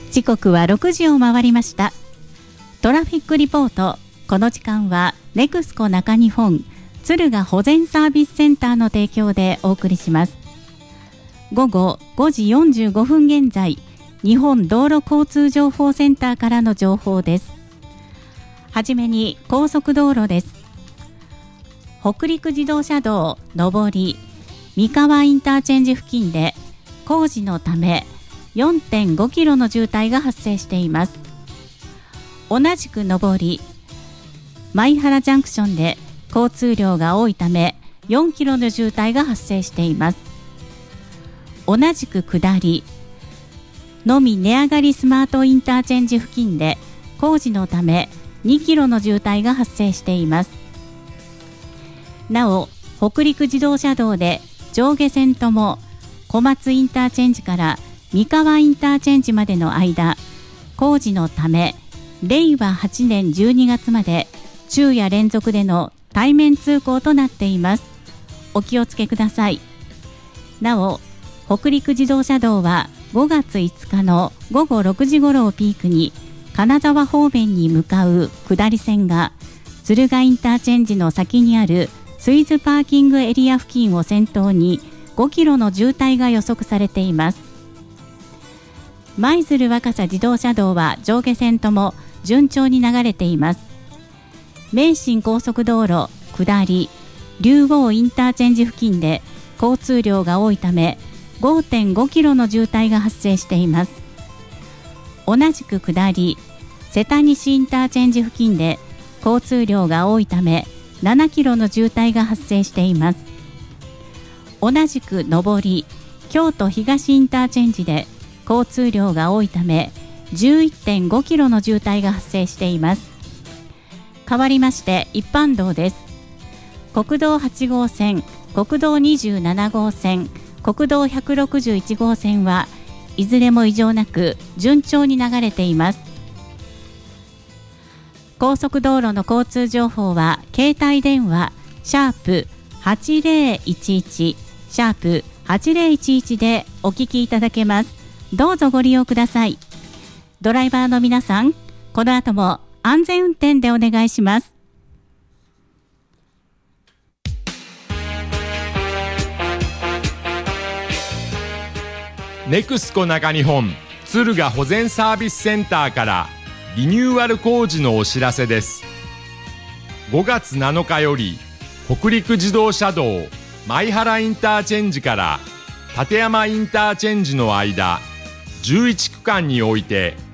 時刻は6時を回りました。トラフィックリポート。この時間はネクスコ中日本敦賀保全サービスセンターの提供でお送りします。午後5時45分現在、日本道路交通情報センターからの情報です。はじめに高速道路です。北陸自動車道上り三河インターチェンジ付近で工事のため 4.5 キロの渋滞が発生しています。同じく上り舞原ジャンクションで交通量が多いため4キロの渋滞が発生しています。同じく下りのみ値上がりスマートインターチェンジ付近で工事のため2キロの渋滞が発生しています。なお北陸自動車道で上下線とも小松インターチェンジから三河インターチェンジまでの間、工事のため令和8年12月まで昼夜連続での対面通行となっています。お気をつけください。なお北陸自動車道は5月5日の午後6時頃をピークに金沢方面に向かう下り線が敦賀インターチェンジの先にあるスイズパーキングエリア付近を先頭に5キロの渋滞が予測されています。舞鶴若狭自動車道は上下線とも順調に流れています。名神高速道路下り竜王インターチェンジ付近で交通量が多いため 5.5 キロの渋滞が発生しています。同じく下り瀬田西インターチェンジ付近で交通量が多いため7キロの渋滞が発生しています。同じく上り京都東インターチェンジで交通量が多いため 11.5 キロの渋滞が発生しています。変わりまして一般道です。国道8号線、国道27号線、国道161号線はいずれも異常なく順調に流れています。高速道路の交通情報は携帯電話#8011 #8011でお聞きいただけます。どうぞご利用ください。ドライバーの皆さん、この後も安全運転でお願いします。 ネクスコ中日本敦賀保全サービスセンターからリニューアル工事のお知らせです。5月7日より北陸自動車道舞原インターチェンジから立山インターチェンジの間11区間において